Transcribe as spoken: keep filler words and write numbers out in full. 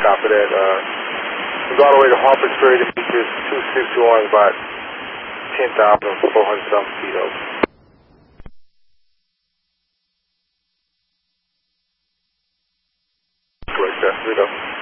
Copy that. Uh, it's all the way to Harper Strait. It features two sixty-one, about ten thousand four hundred something feet over. Correct, that's it.